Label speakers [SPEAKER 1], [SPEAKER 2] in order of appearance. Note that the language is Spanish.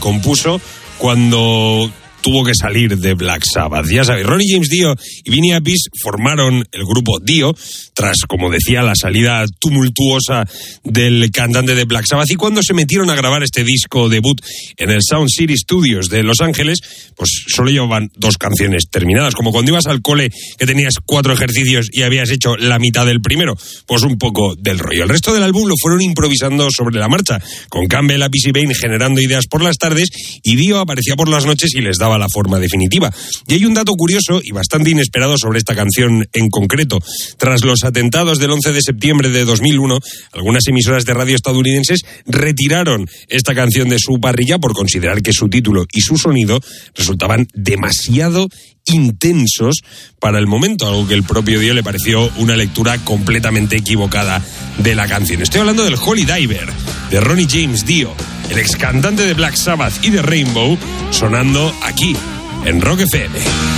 [SPEAKER 1] compuso cuando tuvo que salir de Black Sabbath. Ya sabéis, Ronnie James Dio y Vinnie Appice formaron el grupo Dio tras, como decía, la salida tumultuosa del cantante de Black Sabbath, y cuando se metieron a grabar este disco debut en el Sound City Studios de Los Ángeles, pues solo llevaban 2 canciones terminadas, como cuando ibas al cole que tenías 4 ejercicios y habías hecho la mitad del primero, pues un poco del rollo. El resto del álbum lo fueron improvisando sobre la marcha, con Campbell, Appice y Bain generando ideas por las tardes, y Dio aparecía por las noches y les daba la forma definitiva. Y hay un dato curioso y bastante inesperado sobre esta canción en concreto. Tras los atentados del 11 de septiembre de 2001, algunas emisoras de radio estadounidenses retiraron esta canción de su parrilla por considerar que su título y su sonido resultaban demasiado intensos para el momento, algo que el propio Dio le pareció una lectura completamente equivocada de la canción. Estoy hablando del Holy Diver, de Ronnie James Dio, el ex cantante de Black Sabbath y de Rainbow, sonando aquí en Rock FM.